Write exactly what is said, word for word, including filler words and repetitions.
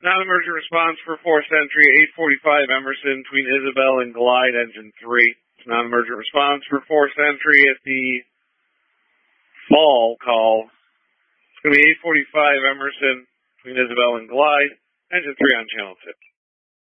Non-emergent response for fourth Century, eight forty-five Emerson between Isabel and Glide, engine three. Non-emergent response for fourth Century at the fall call. It's going to be eight forty-five Emerson between Isabel and Glide, engine three on channel two.